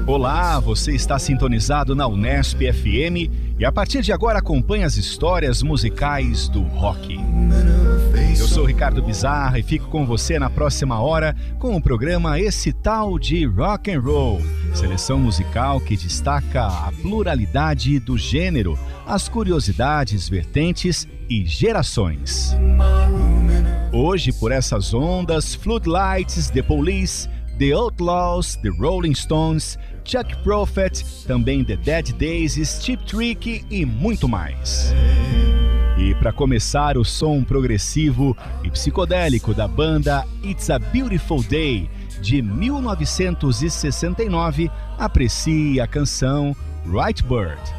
Olá, você está sintonizado na Unesp FM e a partir de agora acompanha as histórias musicais do rock. Eu sou Ricardo Bizarra e fico com você na próxima hora com o programa Esse Tal de Rock and Roll, seleção musical que destaca a pluralidade do gênero, as curiosidades, vertentes e gerações. Hoje, por essas ondas, Floodlights, The Police, The Outlaws, The Rolling Stones, Chuck Prophet, também The Dead Daisies, Cheap Trick e muito mais. E para começar, o som progressivo e psicodélico da banda It's a Beautiful Day, de 1969, aprecie a canção Right Bird.